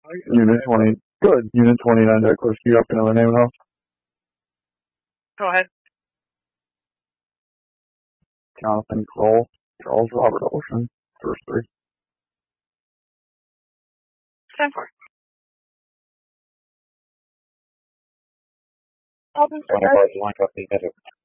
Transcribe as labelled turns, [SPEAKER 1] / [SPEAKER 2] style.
[SPEAKER 1] Unit 20. Good. Unit 29, Douglas, you up in the name house?
[SPEAKER 2] Go ahead.
[SPEAKER 1] Jonathan Kroll, Charles Robert Ocean, first 3.
[SPEAKER 2] 10-4.
[SPEAKER 3] Line up the